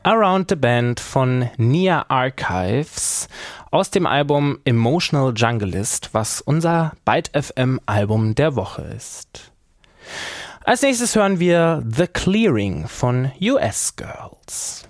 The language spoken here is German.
Around the Bend von Nia Archives aus dem Album Emotional Junglist, was unser Byte FM Album der Woche ist. Als nächstes hören wir The Clearing von US Girls.